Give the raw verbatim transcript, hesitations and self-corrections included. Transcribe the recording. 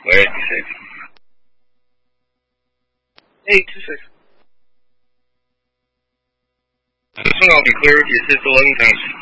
喂，是谁？Hey, two six. Swing off the clear. This is the loading tanks.